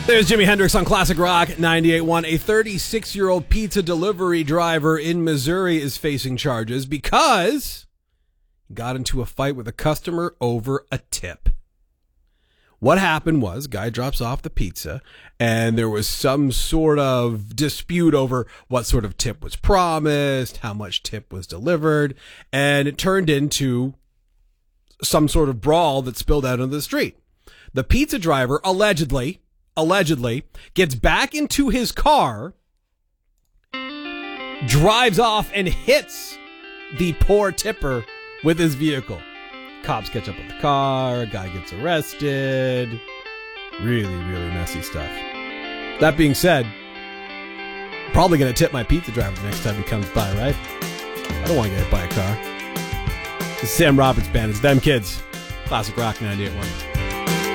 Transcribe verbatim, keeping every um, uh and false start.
There's Jimi Hendrix on Classic Rock ninety-eight point one. A thirty-six-year-old pizza delivery driver in Missouri is facing charges because he got into a fight with a customer over a tip. What happened was, guy drops off the pizza, and there was some sort of dispute over what sort of tip was promised, how much tip was delivered, and it turned into some sort of brawl that spilled out into the street. The pizza driver, allegedly, allegedly, gets back into his car, drives off, and hits the poor tipper with his vehicle. Cops catch up with the car, a guy gets arrested. Really, really messy stuff. That being said, probably going to tip my pizza driver the next time he comes by, right? I don't want to get hit by a car. This is Sam Roberts Band. It's them kids. Classic Rock ninety-eight point one.